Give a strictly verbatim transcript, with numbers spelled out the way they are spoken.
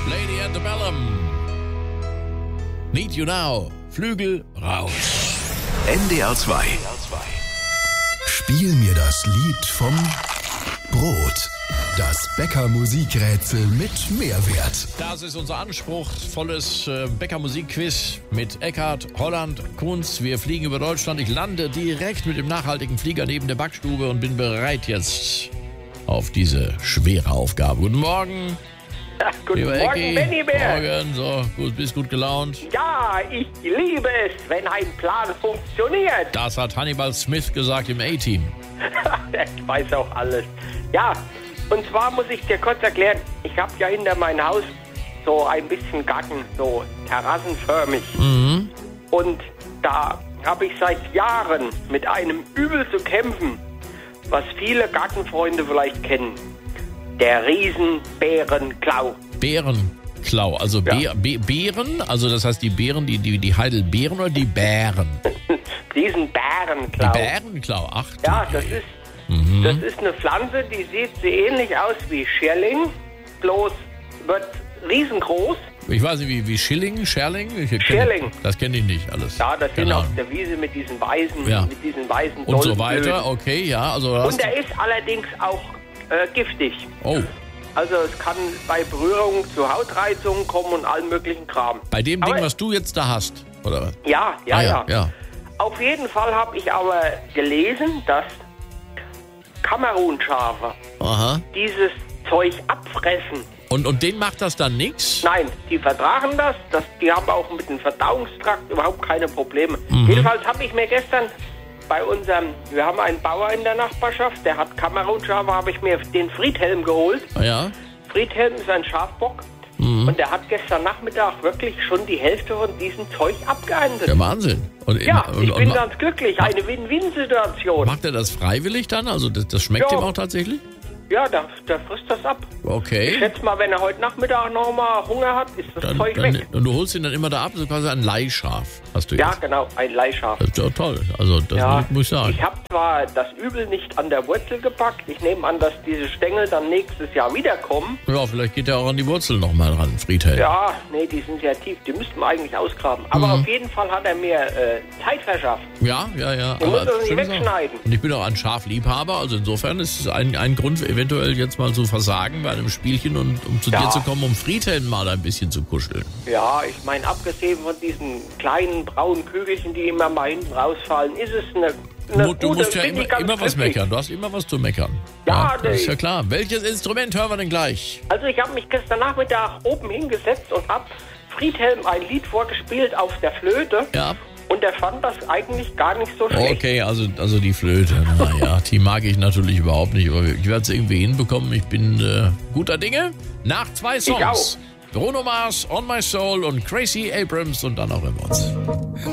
Lady Antebellum. Need You Now. Flügel raus. N D R zwei. Spiel mir das Lied vom Brot. Das Bäcker-Musikrätsel mit Mehrwert. Das ist unser anspruchsvolles äh, Bäcker-Musik-Quiz mit Eckhard, Holland, Kunz. Wir fliegen über Deutschland. Ich lande direkt mit dem nachhaltigen Flieger neben der Backstube und bin bereit jetzt auf diese schwere Aufgabe. Guten Morgen. Ja, guten Lieber Morgen, Ecki. Benny Bär. Morgen, so, gut, bist gut gelaunt. Ja, ich liebe es, wenn ein Plan funktioniert. Das hat Hannibal Smith gesagt im A-Team. Ich weiß auch alles. Ja, und zwar muss ich dir kurz erklären, ich habe ja hinter meinem Haus so ein bisschen Garten, so terrassenförmig. Mhm. Und da habe ich seit Jahren mit einem Übel zu kämpfen, was viele Gartenfreunde vielleicht kennen. Der Riesenbärenklau. Bärenklau, also Ja. Bär, Bä- Beeren, also das heißt die Beeren, die, die, die Heidelbeeren oder die Bären? Riesenbärenklau. Die Bärenklau, ach. Die, Ja, das ist, Mhm. das ist eine Pflanze, die sieht so ähnlich aus wie Schierling, bloß wird riesengroß. Ich weiß nicht, wie, wie Schilling, Scherling? Ich kenn- Schierling. Das kenne ich nicht alles. Ja, das sind Keine auf Ahnung. der Wiese mit diesen weißen, Ja. mit diesen weißen Und so Doldenblüten. weiter, okay, ja. Also hast, Und der ist allerdings auch äh, giftig. oh, Also es kann bei Berührung zu Hautreizungen kommen und allen möglichen Kram. bei dem Aber- Ding, was du jetzt da hast, oder was? Ja, ja, Ah, ja. ja. Auf jeden Fall habe ich aber gelesen, dass Kamerunschafe Aha. dieses Zeug abfressen. Und, und denen macht das dann nichts? Nein, die vertragen das, das. Die haben auch mit dem Verdauungstrakt überhaupt keine Probleme. Mhm. Jedenfalls habe ich mir gestern bei unserem, wir haben einen Bauer in der Nachbarschaft, der hat Kamerunschafe, habe ich mir den Friedhelm geholt. Ah, ja. Friedhelm ist ein Schafbock Mhm. und der hat gestern Nachmittag wirklich schon die Hälfte von diesem Zeug abgeerntet. Ja, Wahnsinn. Und, Ja, und, ich und, bin ma- ganz glücklich. Eine Win-Win-Situation. Macht er das freiwillig dann? Also das, das schmeckt Ja. ihm auch tatsächlich? Ja, der, der frisst das ab. Ich Okay. schätze mal, wenn er heute Nachmittag noch mal Hunger hat, ist das Dann, Zeug dann, weg. und du holst ihn dann immer da ab, so quasi ein Leihschaf hast du jetzt. Ja, genau, ein Leihschaf. Das ist ja toll. Also das Ja, muss, muss ich sagen. ich habe zwar das Übel nicht an der Wurzel gepackt. Ich nehme an, dass diese Stängel dann nächstes Jahr wiederkommen. Ja, vielleicht geht er auch an die Wurzel nochmal ran, Friedhelm. Ja, nee, die sind sehr tief. Die müssten wir eigentlich ausgraben. Aber Mhm. auf jeden Fall hat er mir äh, Zeit verschafft. Ja, ja, ja. Den muss er nicht schöne Sache. wegschneiden. Und ich bin auch ein Schafliebhaber, also insofern ist es ein, ein Grund, eventuell jetzt mal zu versagen bei einem Spielchen und um zu Ja. dir zu kommen, um Friedhelm mal ein bisschen zu kuscheln. Ja, ich meine, abgesehen von diesen kleinen braunen Kügelchen, die immer mal hinten rausfallen, ist es eine, eine Du, du gute, musst ja bin immer, ich ganz immer was glücklich. meckern. Du hast immer was zu meckern. Ja, das ist nee. ja klar. Welches Instrument hören wir denn gleich? Also ich habe mich gestern Nachmittag oben hingesetzt und habe Friedhelm ein Lied vorgespielt auf der Flöte. Ja. Und er fand das eigentlich gar nicht so schlecht. Okay, also, also die Flöte. Naja, die mag ich natürlich überhaupt nicht, aber ich werde es irgendwie hinbekommen. Ich bin äh, guter Dinge. Nach zwei Songs. Bruno Mars, On My Soul und Crazy Abrams und dann auch immer uns.